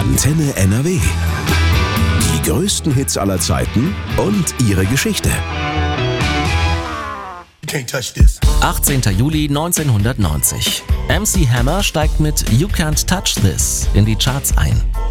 Antenne NRW. Die größten Hits aller Zeiten und ihre Geschichte. 18. Juli 1990. MC Hammer steigt mit You Can't Touch This in die Charts ein.